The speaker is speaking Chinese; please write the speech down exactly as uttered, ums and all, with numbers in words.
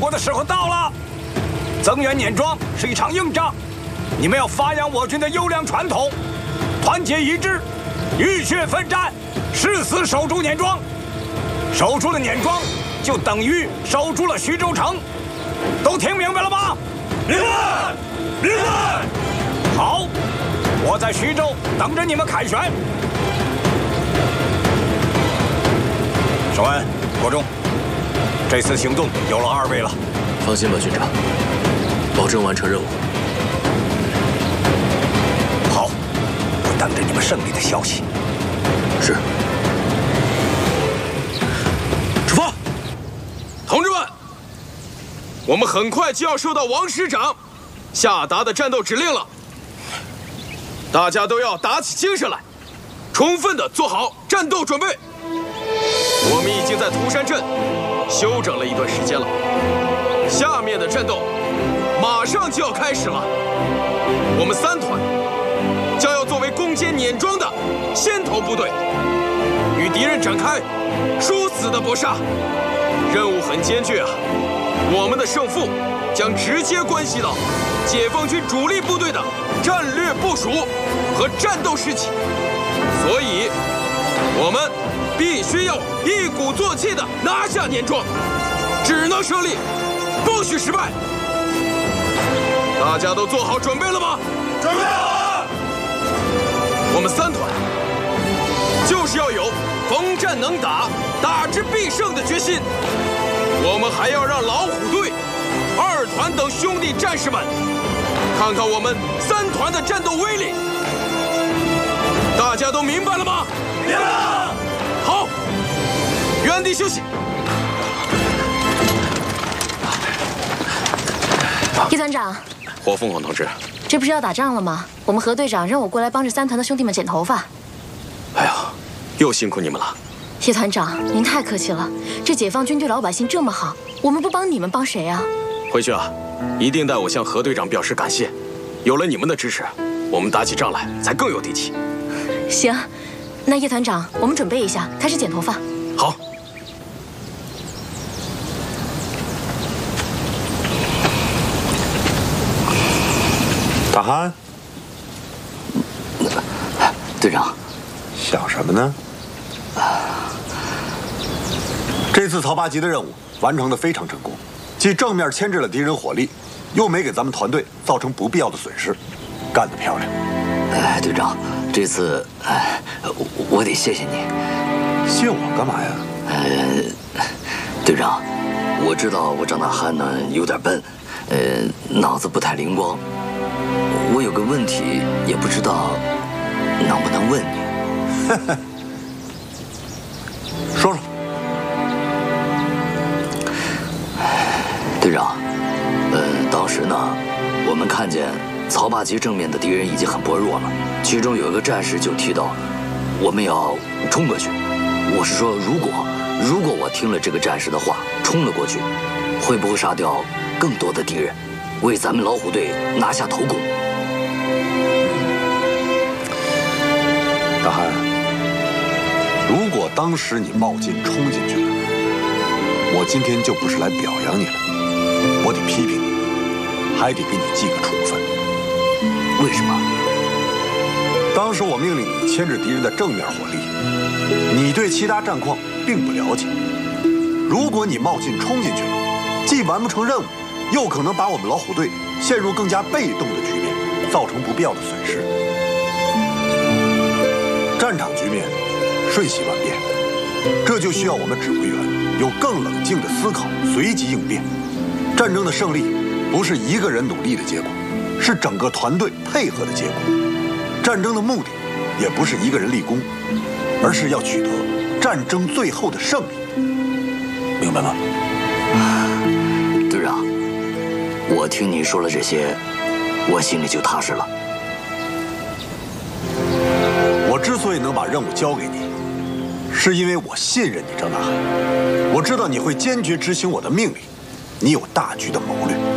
国的时候到了。增援碾庄是一场硬仗，你们要发扬我军的优良传统，团结一致，浴血奋战，誓死守住碾庄。守住了碾庄，就等于守住了徐州城。都听明白了吗？ 明白，明白。 好，我在徐州等着你们凯旋。守安、国忠，这次行动有了二位了。 放心吧，军长，保证完成任务。 好，我等着你们胜利的消息。 是。 出发！同志们，我们很快就要收到王师长下达的战斗指令了，大家都要打起精神来，充分的做好战斗准备。我们已经在涂山镇休整了一段时间了，下面的战斗马上就要开始了。我们三团将要作为攻坚碾庄的先头部队，与敌人展开殊死的搏杀。任务很艰巨啊，我们的胜负将直接关系到解放军主力部队的战略部署和战斗士气，所以我们必须要一鼓作气地拿下碾庄，只能胜利，不许失败。大家都做好准备了吗？ 准备好了。 我们三团就是要有逢战能打、打之必胜的决心。我们还要让老虎队、二团等兄弟战士们看看我们三团的战斗威力。大家都明白了吗？ 明白了。 好，原地休息。 叶团长， 火凤凰同志， 这不是要打仗了吗？我们何队长让我过来帮着三团的兄弟们剪头发。 哎呀，又辛苦你们了。 叶团长，您太客气了。这解放军对老百姓这么好，我们不帮你们帮谁啊？ 回去啊，一定带我向何队长表示感谢。有了你们的支持，我们打起仗来才更有底气。 行，那叶团长，我们准备一下，开始剪头发。 好。 大汉， 队长， 想什么呢？这次曹八旗的任务完成的非常成功，既正面牵制了敌人火力，又没给咱们团队造成不必要的损失，干得漂亮！ 哎，队长，这次哎，我我得谢谢你。 谢我干嘛呀？ 呃，队长，我知道我张大汉呢有点笨，呃，脑子不太灵光。我有个问题，也不知道能不能问你。 说说。 队长，呃，当时呢，我们看见曹八旗正面的敌人已经很薄弱了，其中有一个战士就提到，我们要冲过去。我是说，如果如果我听了这个战士的话，冲了过去，会不会杀掉更多的敌人，为咱们老虎队拿下头功？ 大汉，如果当时你冒进冲进去了，我今天就不是来表扬你了，我得批评你，还得给你记个处分。 为什么？ 当时我命令你牵制敌人的正面火力，你对其他战况并不了解。如果你冒进冲进去了，既完不成任务，又可能把我们老虎队陷入更加被动的局面，造成不必要的损失。战场局面瞬息万变，这就需要我们指挥员有更冷静的思考，随机应变。战争的胜利不是一个人努力的结果，是整个团队配合的结果。战争的目的也不是一个人立功，而是要取得战争最后的胜利。明白吗？ 队长，我听你说了这些，我心里就踏实了。 我之所以能把任务交给你，是因为我信任你，张大汉。我知道你会坚决执行我的命令，你有大局的谋略。